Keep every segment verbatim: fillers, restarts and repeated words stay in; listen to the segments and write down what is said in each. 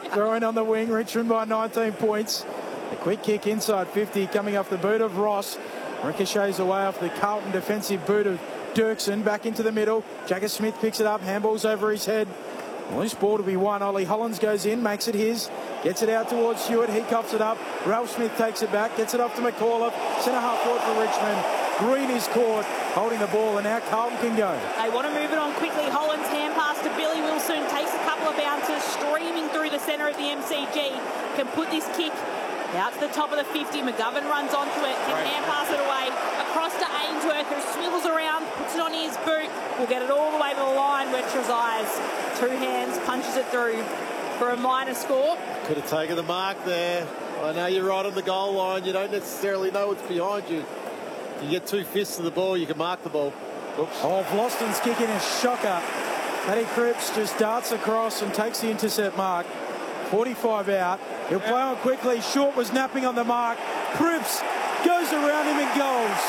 Throwing on the wing, Richmond by nineteen points. A quick kick inside fifty coming off the boot of Ross. Ricochets away off the Carlton defensive boot of Dirksen. Back into the middle. Jagger Smith picks it up. Handball's over his head. Loose ball to be won. Ollie Hollins goes in, makes it his. Gets it out towards Stewart. He coughs it up. Ralph Smith takes it back. Gets it off to McAuliffe. Centre half forward for Richmond. Green is caught, holding the ball, and now Carlton can go. They want to move it on quickly. Hollins hand pass to Billy Wilson. Takes a couple of bounces, streaming through the centre of the M C G. Can put this kick out to the top of the fifty. McGovern runs onto it. Can hand pass it away. Across to Ainsworth, who swivels around, puts it on his boot. Will get it all the way to the line where Trezise, two hands, punches it through for a minor score. Could have taken the mark there. I know you're right on the goal line. You don't necessarily know what's behind you. You get two fists to the ball, you can mark the ball. Oops. Oh, Vlosten's kicking a shocker. Paddy Cripps just darts across and takes the intercept mark. forty-five out. He'll play on quickly. Short was napping on the mark. Cripps goes around him and goes.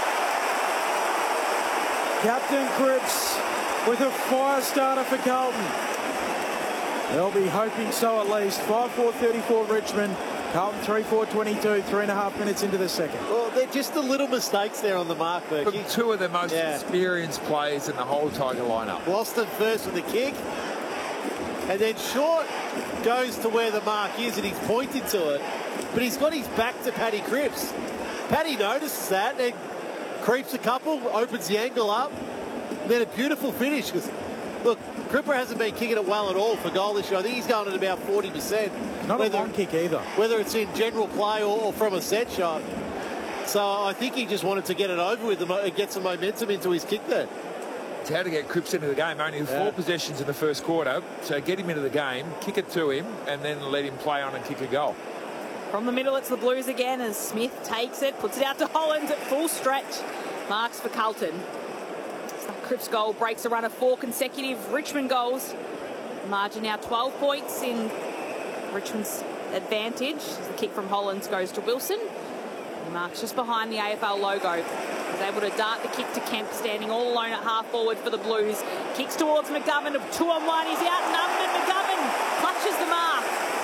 Captain Cripps with a fire starter for Carlton. They'll be hoping so at least. five four thirty-four Richmond. Carlton three four twenty-two, three and a half minutes into the second. Well, they're just the little mistakes there on the mark, Berkey. From two of the most yeah. experienced players in the whole Tiger lineup. Boston first with the kick, and then Short goes to where the mark is, and he's pointing to it, but he's got his back to Paddy Cripps. Paddy notices that and creeps a couple, opens the angle up, and then a beautiful finish. Because look, Cripper hasn't been kicking it well at all for goal this year. I think he's going at about forty percent. Not whether, a long kick either. Whether it's in general play or, or from a set shot. So I think he just wanted to get it over with and get some momentum into his kick there. It's how to get Cripps into the game. Only four yeah. possessions in the first quarter. So get him into the game, kick it to him, and then let him play on and kick a goal. From the middle, it's the Blues again as Smith takes it, puts it out to Hollins at full stretch. Marks for Carlton. Cripps' goal breaks a run of four consecutive Richmond goals. Margin now twelve points in Richmond's advantage. The kick from Hollins goes to Wilson. He marks just behind the A F L logo. He's able to dart the kick to Kemp, standing all alone at half forward for the Blues. Kicks towards McGovern, two on one. He's outnumbered. McGovern clutches the mark.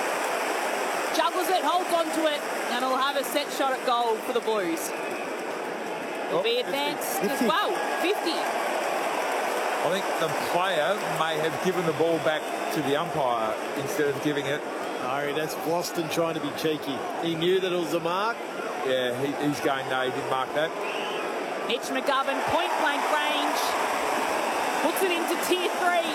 Juggles it, holds onto it, and he'll have a set shot at goal for the Blues. He'll be advanced as well. fifty. I think the player may have given the ball back to the umpire instead of giving it. No, that's Boston trying to be cheeky. He knew that it was a mark. Yeah, he, he's going, no, he didn't mark that. Mitch McGovern, point blank range. Puts it into tier three.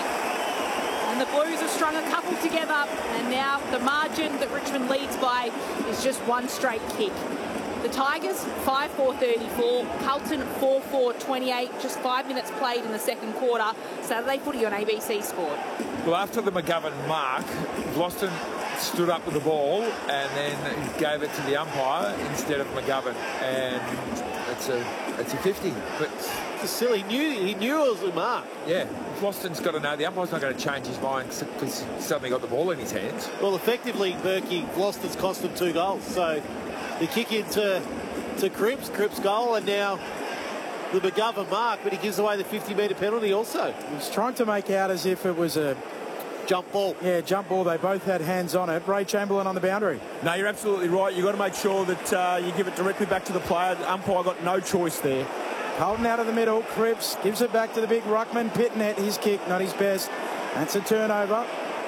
And the Blues have strung a couple together. And now the margin that Richmond leads by is just one straight kick. The Tigers, five four thirty-four. Carlton, four four twenty-eight. Just five minutes played in the second quarter. Saturday footy on A B C Sport. Well, after the McGovern mark, Boston stood up with the ball and then gave it to the umpire instead of McGovern. And it's a it's a fifty. But it's silly. He knew, he knew it was a mark. Yeah. Boston's got to know the umpire's not going to change his mind because he's suddenly got the ball in his hands. Well, effectively, Berkey, Boston's cost him two goals. So the kick into to Cripps, Cripps goal, and now the McGovern mark, but he gives away the fifty metre penalty also. He's trying to make out as if it was a jump ball. Yeah, jump ball. They both had hands on it. Ray Chamberlain on the boundary. No, you're absolutely right. You've got to make sure that uh, you give it directly back to the player. The umpire got no choice there. Carlton out of the middle. Cripps gives it back to the big ruckman. Pitnet, his kick, not his best. That's a turnover.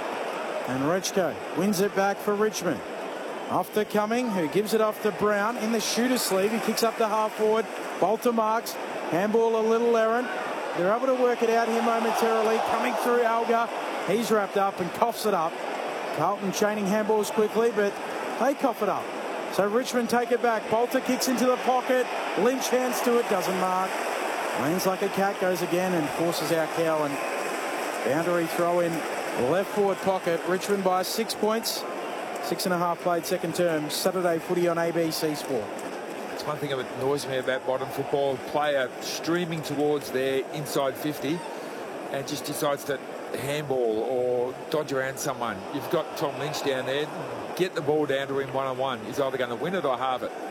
And Rechko wins it back for Richmond. Off to Cumming, who gives it off to Brown in the shooter's sleeve. He kicks up the half forward. Bolter marks. Handball a little errant. They're able to work it out here momentarily. Coming through Alga. He's wrapped up and coughs it up. Carlton chaining handballs quickly, but they cough it up. So Richmond take it back. Bolter kicks into the pocket. Lynch hands to it, doesn't mark. Lands like a cat, goes again and forces out Cowan. Boundary throw in left forward pocket. Richmond by six points. Six and a half played second term. Saturday footy on A B C Sport. That's one thing that annoys me about modern football. Player streaming towards their inside fifty and just decides to handball or dodge around someone. You've got Tom Lynch down there. Get the ball down to him one-on-one. He's either going to win it or halve it.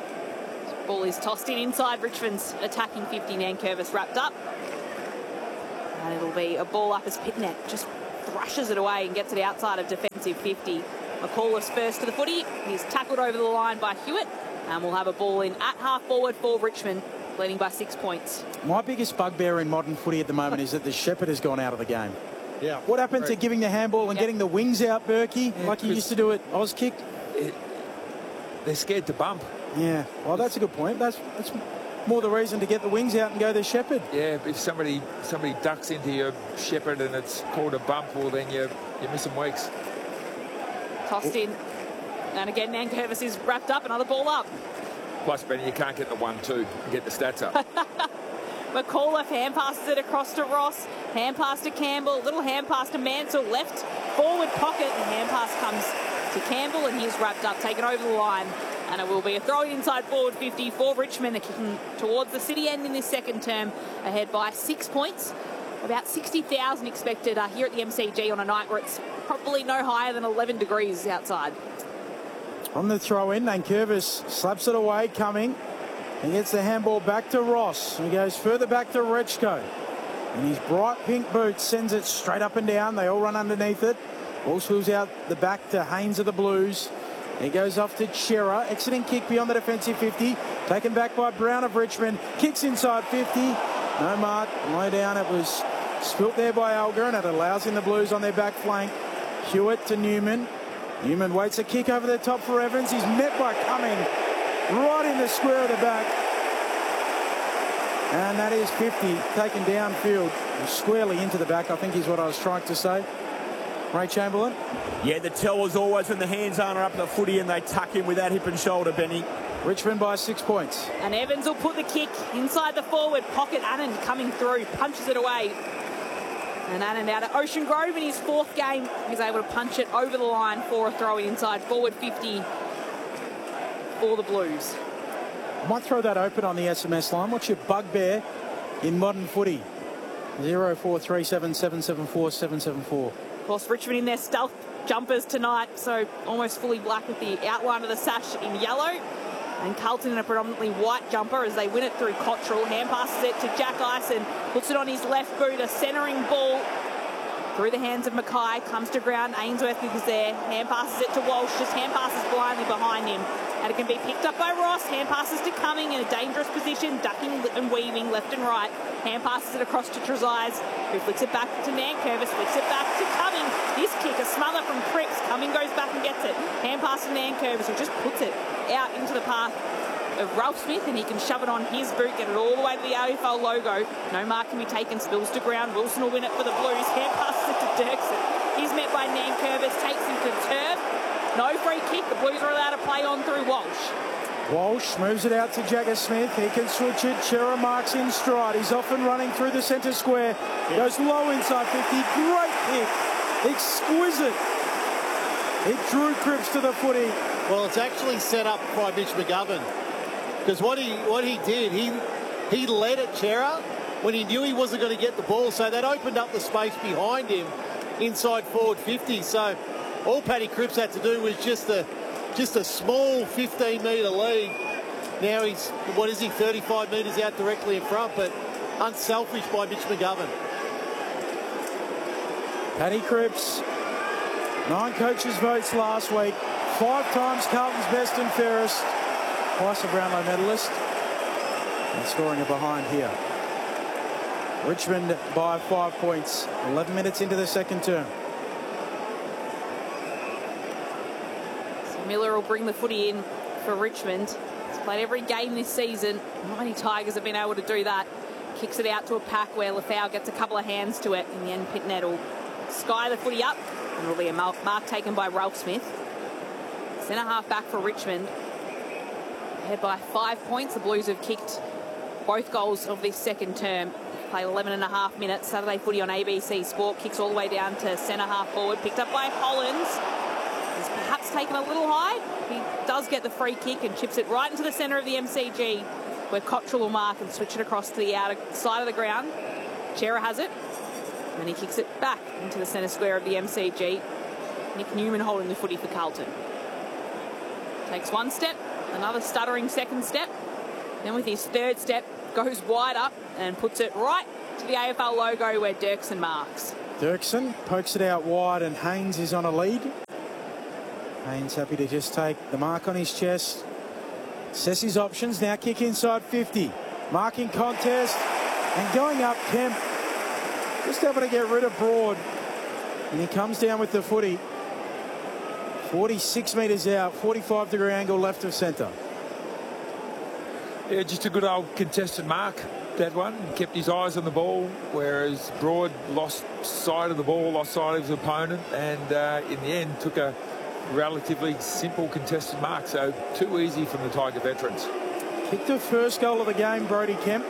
Ball is tossed in inside Richmond's attacking fifty. Nankervis wrapped up. And it'll be a ball up as Pitnet just thrushes it away and gets it outside of defensive fifty. McCallum first to the footy. He's tackled over the line by Hewitt, and we'll have a ball in at half forward for Richmond, leading by six points. My biggest bugbear in modern footy at the moment is that the shepherd has gone out of the game. Yeah. What happened Right. to giving the handball and Yep. getting the wings out, Berkey, Yeah, like he 'cause- used to do at Auskick? It, they're scared to bump. Yeah, well, that's a good point. That's, that's more the reason to get the wings out and go the shepherd. Yeah, if somebody somebody ducks into your shepherd and it's called a bump, well, then you're, you're missing weeks. Tossed in. And again, Nankervis is wrapped up. Another ball up. Plus, Benny, you can't get the one two and get the stats up. McAuliffe hand passes it across to Ross. Hand pass to Campbell. Little hand pass to Mansell. Left forward pocket. And hand pass comes to Campbell, and he's wrapped up, taken over the line. And it will be a throw inside forward fifty for Richmond. They're kicking towards the city end in this second term, ahead by six points. About sixty thousand expected uh, here at the M C G on a night where it's probably no higher than eleven degrees outside. On the throw in, Nankervis slaps it away, coming. He gets the handball back to Ross. He goes further back to Rechko. And his bright pink boots sends it straight up and down. They all run underneath it. Ball swills out the back to Haynes of the Blues. He goes off to Chera. Exiting kick beyond the defensive fifty. Taken back by Brown of Richmond. Kicks inside fifty. No mark. Low down. It was spilt there by Alger, and it allows in the Blues on their back flank. Hewitt to Newman. Newman waits a kick over the top for Evans. He's met by Cumming right in the square of the back. And that is fifty, taken downfield, squarely into the back, I think is what I was trying to say. Ray Chamberlain. Yeah, the tell was always when the hands aren't up the footy and they tuck in with that hip and shoulder, Benny. Richmond by six points. And Evans will put the kick inside the forward pocket. Annan coming through, punches it away. And Annan out at Ocean Grove in his fourth game. He's able to punch it over the line for a throw inside forward fifty for the Blues. I might throw that open on the S M S line. What's your bugbear in modern footy? zero four three seven seven seven four seven seven four. Of course, Richmond in their stealth jumpers tonight, so almost fully black with the outline of the sash in yellow. And Carlton in a predominantly white jumper as they win it through Cottrell. Hand passes it to Jack Ison, puts it on his left boot, a centering ball through the hands of Mackay, comes to ground. Ainsworth is there, hand passes it to Walsh, just hand passes blindly behind him. And it can be picked up by Ross, hand passes to Cumming in a dangerous position, ducking and weaving left and right. Hand passes it across to Trezise, who flicks it back to Nankervis, flicks it back to Cumming. This kick, a smother from Cripps. Cumming goes back and gets it. Hand pass to Nankervis, who just puts it out into the path of Ralph Smith, and he can shove it on his boot, get it all the way to the A F L logo. No mark can be taken, spills to ground. Wilson will win it for the Blues. Hand passes it to Dirksen. He's met by Nankervis, takes him to the turf. No free kick. The Blues are allowed to play on through Walsh. Walsh moves it out to Jagger Smith. He can switch it. Chera marks in stride. He's off and running through the centre square. Goes low inside fifty. Great kick. Exquisite. It drew Cripps to the footy. Well, it's actually set up by Mitch McGovern. Because what he what he did, he he led at Chera when he knew he wasn't going to get the ball. So that opened up the space behind him inside forward fifty. So all Paddy Cripps had to do was just a just a small fifteen metre lead. Now he's, what is he, thirty-five metres out directly in front, but unselfish by Mitch McGovern. Paddy Cripps, nine coaches' votes last week. Five times Carlton's best and fairest. Twice a Brownlow medalist. And scoring a behind here. Richmond by five points. eleven minutes into the second term. So Miller will bring the footy in for Richmond. He's played every game this season. Mighty Tigers have been able to do that. Kicks it out to a pack where Lafau gets a couple of hands to it. In the end, Pitnet will sky the footy up. And it'll be a mark taken by Ralph Smith. Centre half back for Richmond. Ahead by five points. The Blues have kicked both goals of this second term. Played eleven and a half minutes. Saturday footy on A B C Sport. Kicks all the way down to centre half forward. Picked up by Hollins. He's perhaps taken a little high. He does get the free kick and chips it right into the centre of the M C G, where Cottrell will mark and switch it across to the outer side of the ground. Chera has it. And he kicks it back into the centre square of the M C G. Nick Newman holding the footy for Carlton. Takes one step, another stuttering second step. Then with his third step, goes wide up and puts it right to the A F L logo where Dirksen marks. Dirksen pokes it out wide and Haynes is on a lead. Haynes happy to just take the mark on his chest. Assess his options. Now kick inside fifty. Marking contest and going up Kemp. Just able to get rid of Broad. And he comes down with the footy. forty-six metres out, forty-five degree angle left of centre. Yeah, just a good old contested mark, that one. Kept his eyes on the ball, whereas Broad lost sight of the ball, lost sight of his opponent, and uh, in the end took a relatively simple contested mark. So too easy from the Tiger veterans. Kicked the first goal of the game, Brody Kemp.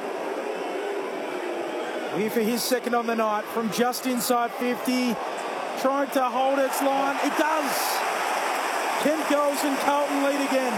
Here for his second on the night from just inside fifty. Trying to hold its line. It does. Kemp goes and Carlton lead again.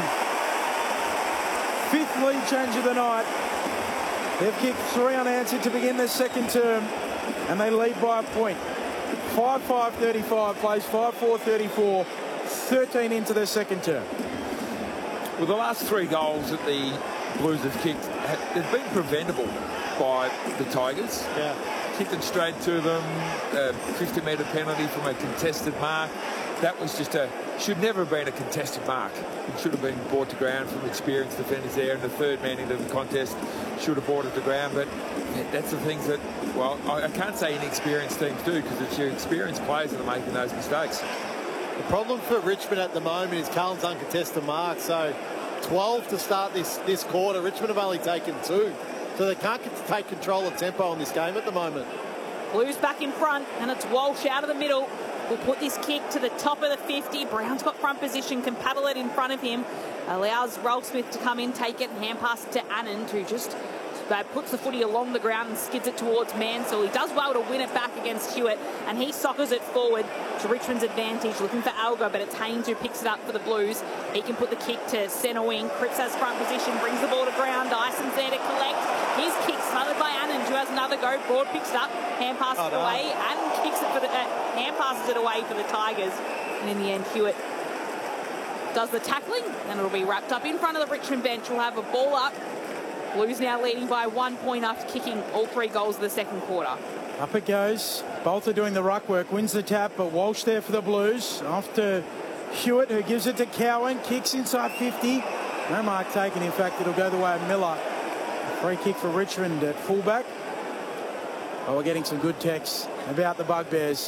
Fifth lead change of the night. They've kicked three unanswered to begin the second term, and they lead by a point. five five thirty-five plays five four thirty-four, thirteen into their second term. Well, the last three goals that the Blues have kicked, they've been preventable by the Tigers. Yeah. Kicked it straight to them, a fifty metre penalty from a contested mark. That was just a, should never have been a contested mark. It should have been brought to ground from experienced defenders there, and the third man into the contest should have brought it to ground. But that's the things that, well, I can't say inexperienced teams do, because it's your experienced players that are making those mistakes. The problem for Richmond at the moment is Carlton's uncontested mark. So twelve to start this, this quarter. Richmond have only taken two. So they can't take control of tempo in this game at the moment. Blues back in front, and it's Walsh out of the middle. Will put this kick to the top of the fifty. Brown's got front position, can paddle it in front of him. Allows Rolfsmith to come in, take it, and hand pass it to Anand, who just uh, puts the footy along the ground and skids it towards Mansell. He does well to win it back against Hewitt, and he soccers it forward to Richmond's advantage, looking for Alga, but it's Haynes who picks it up for the Blues. He can put the kick to centre wing. Cripps has front position, brings the ball to ground. Dyson's there to collect. His kick smothered by Anand, who has another go. Broad picks it up, hand passes oh, it no. away. Anand kicks it for the uh, hand passes it away for the Tigers, and in the end, Hewitt does the tackling, and it'll be wrapped up in front of the Richmond bench. We'll have a ball up. Blues now leading by one point after kicking all three goals of the second quarter. Up it goes. Bolter doing the ruck work, wins the tap, but Walsh there for the Blues. Off to Hewitt, who gives it to Cowan, kicks inside fifty. No mark taken. In fact, it'll go the way of Miller. A free kick for Richmond at fullback. Oh, we're getting some good texts about the Bugbears.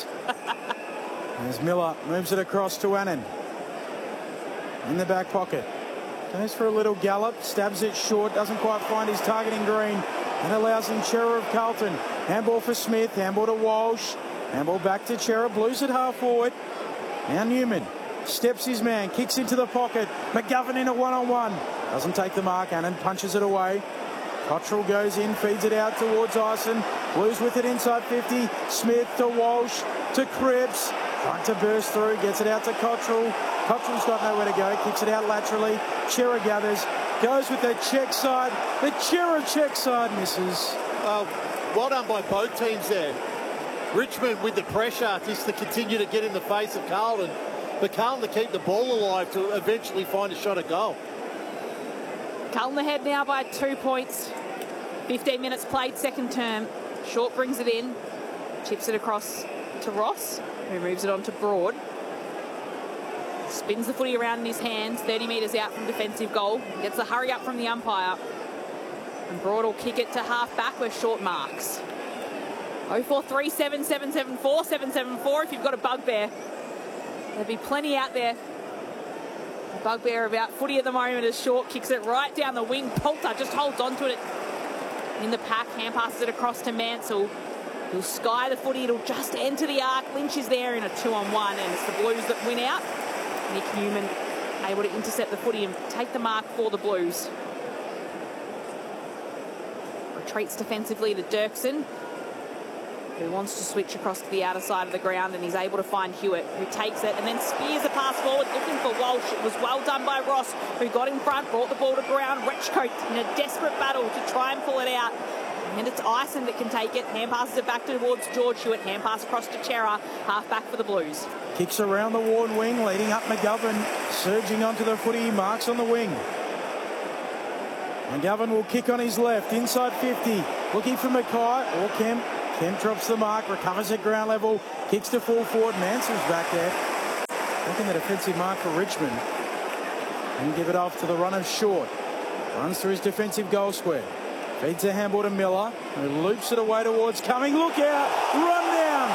As Miller moves it across to Annan. In the back pocket. Goes for a little gallop, stabs it short, doesn't quite find his target in green, and allows in Chera of Carlton. Handball for Smith, handball to Walsh, handball back to Chera, Blues at half forward. Now Newman steps his man, kicks into the pocket, McGovern in a one-on-one. Doesn't take the mark, Annan punches it away. Cottrell goes in, feeds it out towards Ison. Blues with it inside fifty. Smith to Walsh to Cripps. Trying to burst through, gets it out to Cottrell. Cottrell's got nowhere to go, kicks it out laterally. Chera gathers, goes with the check side. The Chera check side misses. Well, well done by both teams there. Richmond with the pressure just to continue to get in the face of Carlton. But Carlton to keep the ball alive to eventually find a shot at goal. Carlton ahead now by two points. fifteen minutes played, second term. Short brings it in, chips it across to Ross, who moves it on to Broad. Spins the footy around in his hands, thirty metres out from defensive goal. Gets the hurry up from the umpire. And Broad will kick it to half-back where Short marks. oh four three seven seven seven four seven seven four if you've got a bugbear. There'll be plenty out there. A bugbear about footy at the moment as Short kicks it right down the wing. Poulter just holds on to it in the pack, hand passes it across to Mansell. He'll sky the footy, it'll just enter the arc. Lynch is there in a two-on-one, and it's the Blues that win out. Nick Newman able to intercept the footy and take the mark for the Blues. Retreats defensively to Dirksen, who wants to switch across to the outer side of the ground, and he's able to find Hewitt, who takes it and then spears a pass forward looking for Walsh. It was well done by Ross, who got in front, brought the ball to ground. Rechcote in a desperate battle to try and pull it out. And it's Ison that can take it. Hand passes it back towards George Hewitt. Hand pass across to Chera. Half back for the Blues. Kicks around the Warren wing, leading up McGovern. Surging onto the footy, marks on the wing. McGovern will kick on his left, inside fifty. Looking for Mackay or Kemp. Kemp drops the mark, recovers at ground level, kicks to full forward. Mansell's back there. Making the defensive mark for Richmond. And give it off to the runner Short. Runs through his defensive goal square. Feeds a handball to Miller, who loops it away towards Cumming. Look out! Run down!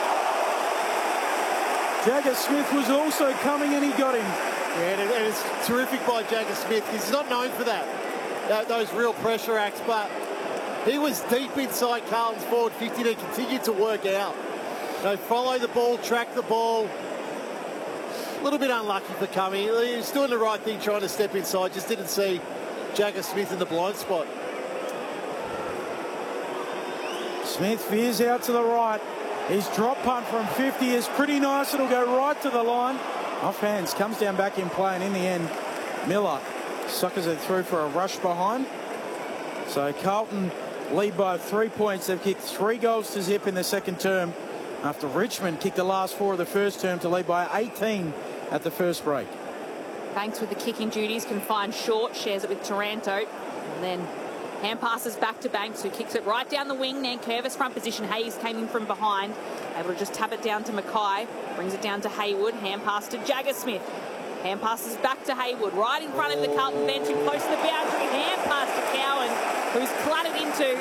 Jagger Smith was also coming and he got him. Yeah, and, and it's terrific by Jagger Smith. He's not known for that, that those real pressure acts, but he was deep inside Carlton's forward fifty and continued to work out. They follow the ball, track the ball. A little bit unlucky for Cumming. He was doing the right thing, trying to step inside. Just didn't see Jagger Smith in the blind spot. Smith veers out to the right. His drop punt from fifty is pretty nice. It'll go right to the line. Off hands, comes down back in play, and in the end, Miller suckers it through for a rush behind. So Carlton lead by three points. They've kicked three goals to zip in the second term after Richmond kicked the last four of the first term to lead by eighteen at the first break. Banks with the kicking duties can find Short, shares it with Taranto, and then hand passes back to Banks, who kicks it right down the wing. Nankervis front position. Hayes came in from behind, able to just tap it down to Mackay, brings it down to Haywood. Hand pass to Jagger Smith. Hand passes back to Haywood, right in front of the Carlton bench and close to the boundary. Hand pass to Cowan, who's clattered into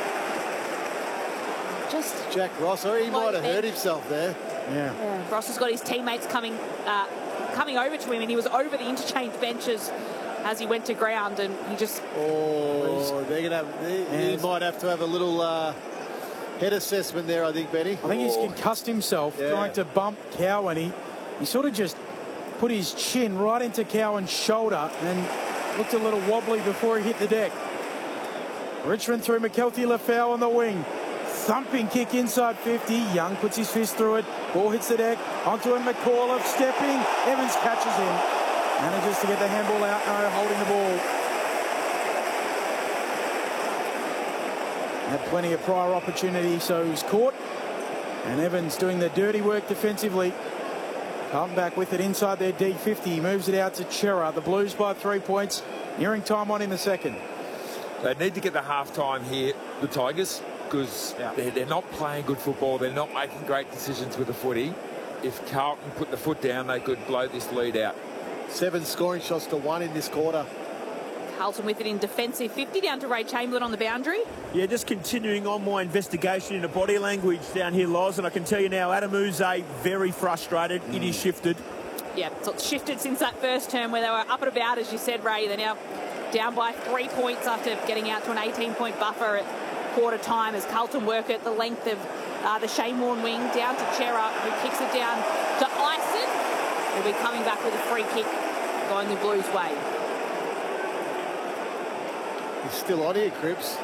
just Jack Rosso, he might have hurt himself there. Yeah. yeah. Ross has got his teammates coming uh, coming over to him, and he was over the interchange benches as he went to ground, and he just... Oh, they're gonna have, they, he might have to have a little uh, head assessment there, I think, Benny. I think he's concussed himself Yeah. trying to bump Cowan. He, he sort of just put his chin right into Cowan's shoulder and looked a little wobbly before he hit the deck. Richmond through McKelty Lafau on the wing. Thumping kick inside fifty. Young puts his fist through it. Ball hits the deck. Onto him, McCauliffe stepping. Evans catches him. Manages to get the handball out. No, holding the ball. Had plenty of prior opportunity, so he was caught. And Evans doing the dirty work defensively. Come back with it inside their D fifty. He moves it out to Chera. The Blues by three points. Nearing time on in the second. They need to get the half-time here, the Tigers, because Yeah. they're, they're not playing good football. They're not making great decisions with the footy. If Carlton put the foot down, they could blow this lead out. Seven scoring shots to one in this quarter. Carlton with it in defensive fifty, down to Ray Chamberlain on the boundary. Yeah, just continuing on my investigation into body language down here, Loz, and I can tell you now, Adam Uze very frustrated. Mm. It is shifted. Yeah, so it's shifted since that first term where they were up and about, as you said, Ray. They're now down by three points after getting out to an eighteen-point buffer at quarter time as Carlton work at the length of uh, the Shane Warne wing down to Chera, who kicks it down to Ison. He'll be coming back with a free kick going the Blues' way. He's still on here, Cripps.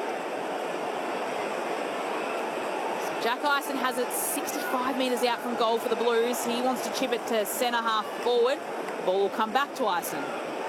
Jack Ison has it sixty-five metres out from goal for the Blues. He wants to chip it to centre half forward. The ball will come back to Ison.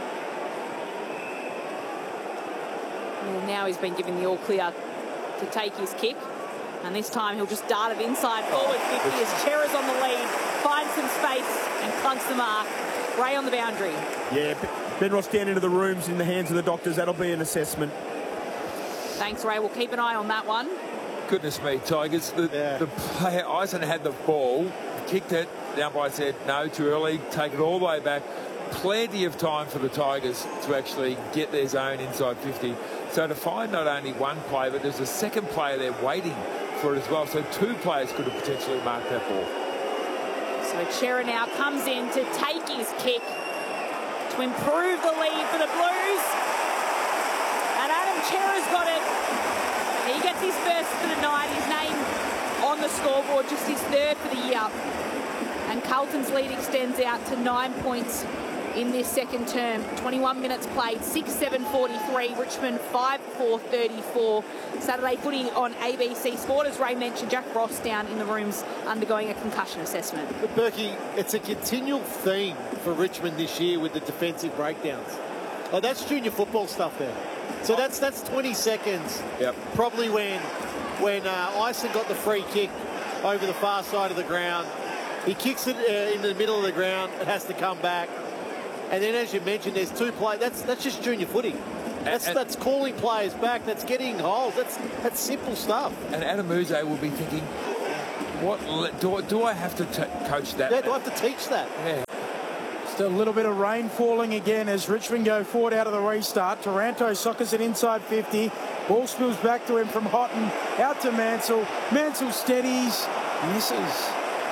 And now he's been given the all clear to take his kick. And this time he'll just dart it inside forward fifty as Chera's on the lead, finds some space and clunks the mark. Ray on the boundary. Yeah, Ben Ross down into the rooms in the hands of the doctors. That'll be an assessment. Thanks, Ray. We'll keep an eye on that one. Goodness me, Tigers. The, Yeah. the player, Ison had the ball, kicked it, the umpire said, no, too early, take it all the way back. Plenty of time for the Tigers to actually get their zone inside fifty. So to find not only one player, but there's a second player there waiting for it as well. So two players could have potentially marked that ball. So Chera now comes in to take his kick to improve the lead for the Blues. And Adam Chera's got it. He gets his first for the night. His name on the scoreboard, just his third for the year. And Carlton's lead extends out to nine points in this second term. twenty-one minutes played, six seven forty-three. Richmond five four thirty-four. Saturday footy on A B C Sport. As Ray mentioned, Jack Ross down in the rooms undergoing a concussion assessment. But Berkey, it's a continual theme for Richmond this year with the defensive breakdowns. Oh, that's junior football stuff there. So that's that's twenty seconds. Yep. Probably when when uh, Ison got the free kick over the far side of the ground. He kicks it uh, in the middle of the ground. It has to come back. And then, as you mentioned, there's two play. That's that's just junior footy. That's and, that's calling players back. That's getting holes. That's that's simple stuff. And Adam Uze will be thinking, what do, do I have to t coach that? Yeah, do I have to teach that? Yeah. Still a little bit of rain falling again as Richmond go forward out of the restart. Taranto soccers it inside fifty. Ball spills back to him from Houghton. Out to Mansell. Mansell steadies. Misses.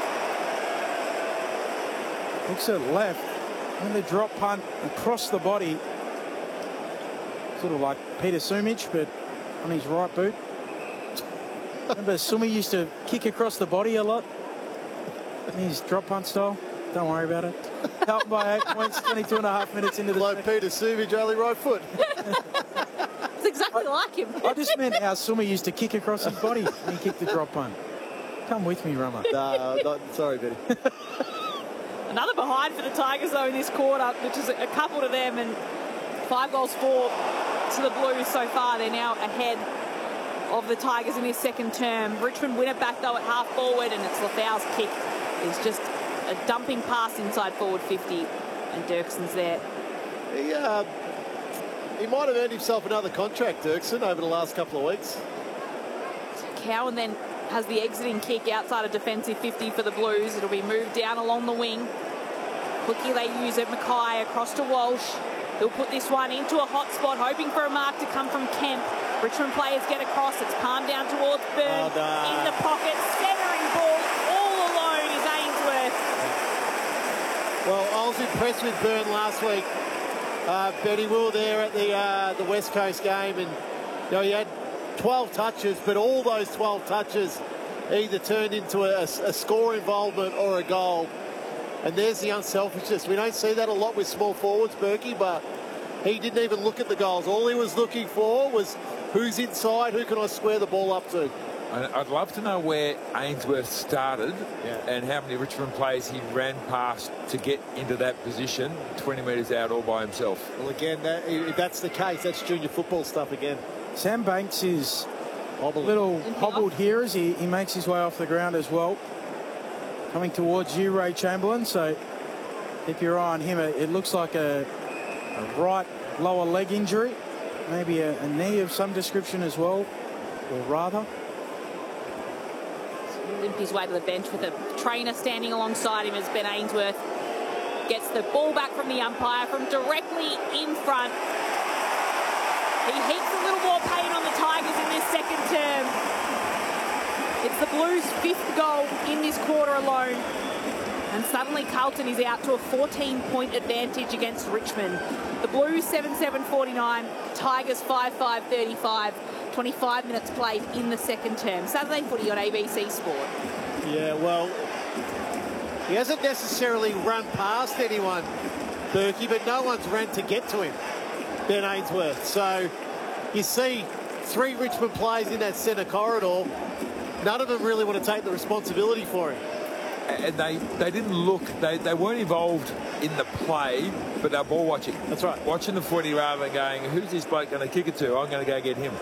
Looks at left. And the drop punt across the body. Sort of like Peter Sumich, but on his right boot. Remember Sumi used to kick across the body a lot? In his drop punt style. Don't worry about it. Helped by eight points, twenty-two and a half minutes into the Like Peter Sumich, only right foot. It's exactly I, like him. I just meant how Sumi used to kick across his body when he kicked the drop punt. Come with me, Rummer. Nah, not, sorry, Betty. Another behind for the Tigers, though, in this quarter, which is a couple to them, and five goals for to the Blues so far. They're now ahead of the Tigers in this second term. Richmond win it back, though, at half forward, and it's Lafau's kick. It's just a dumping pass inside forward fifty, and Dirkson's there. He, uh, he might have earned himself another contract, Dirkson, over the last couple of weeks. Cowan then has the exiting kick outside of defensive fifty for the Blues. It'll be moved down along the wing. Quickly they use it. Mackay across to Walsh. He'll put this one into a hot spot, hoping for a mark to come from Kemp. Richmond players get across. It's palmed down towards Byrne. Oh, no. In the pocket, centering ball. All alone is Ainsworth. Well, I was impressed with Byrne last week. Uh, Betty, we were there at the uh, the West Coast game, and you know, he had twelve touches, but all those twelve touches either turned into a, a score involvement or a goal. And there's the unselfishness. We don't see that a lot with small forwards, Berkey, but he didn't even look at the goals. All he was looking for was who's inside, who can I square the ball up to. I'd love to know where Ainsworth started yeah. and how many Richmond players he ran past to get into that position, twenty metres out all by himself. Well, again, that, if that's the case, that's junior football stuff again. Sam Banks is Hobbling. a little hobbled here as he, he makes his way off the ground as well. Coming towards you, Ray Chamberlain, so keep your eye on him. It looks like a, a right lower leg injury, maybe a, a knee of some description as well, or rather. Limp his way to the bench with a trainer standing alongside him as Ben Ainsworth gets the ball back from the umpire from directly in front. He heaps a little more pain on the Tigers in this second term. It's the Blues' fifth goal in this quarter alone. And suddenly Carlton is out to a fourteen point advantage against Richmond. The Blues seven seven forty-nine, Tigers five five thirty-five. twenty-five minutes played in the second term. Saturday footy on A B C Sport. Yeah, well, he hasn't necessarily run past anyone, Berkey, but no one's ran to get to him, Ben Ainsworth. So you see three Richmond players in that centre corridor. None of them really want to take the responsibility for him. And they, they didn't look, they, they weren't involved in the play, but they're ball watching. That's right. Watching the footy rather than going, who's this bloke going to kick it to? I'm going to go get him.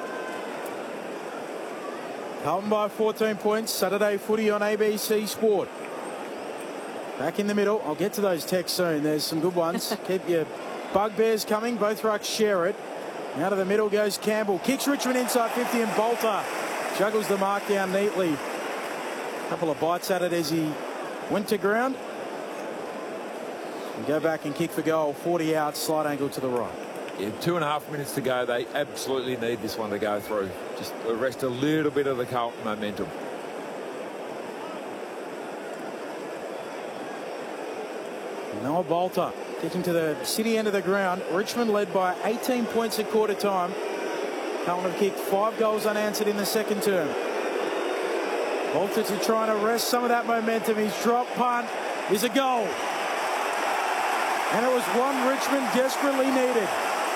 Carlton by fourteen points. Saturday footy on A B C Sport. Back in the middle. I'll get to those texts soon. There's some good ones. Keep your bugbears coming. Both rucks share it. Out of the middle goes Campbell. Kicks Richmond inside fifty, and Bolter juggles the mark down neatly. A couple of bites at it as he went to ground. And go back and kick for goal. forty out, slight angle to the right. Yeah, two and a half minutes to go. They absolutely need this one to go through. Just arrest a little bit of the Carlton momentum. Noah Bolter kicking to the city end of the ground. Richmond led by eighteen points at quarter time. Carlton have kicked five goals unanswered in the second term. Bolter to try and arrest some of that momentum. His drop punt is a goal. And it was one Richmond desperately needed.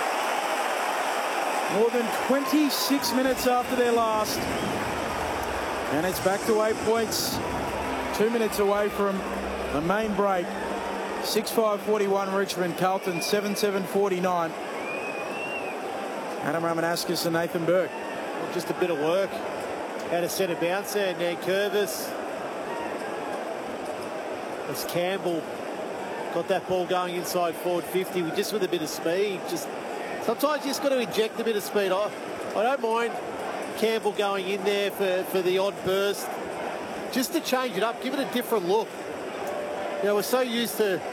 More than twenty-six minutes after their last. And it's back to eight points. Two minutes away from the main break. six five forty-one Richmond, Carlton seven seven forty-nine. Adam Ramanauskas and Nathan Burke. Well, just a bit of work. Had a centre bounce there, Nan Curvis. As Campbell got that ball going inside forward fifty, just with a bit of speed, just Sometimes you just got to inject a bit of speed. I, I don't mind Campbell going in there for, for the odd burst, just to change it up, give it a different look. You know, we're so used to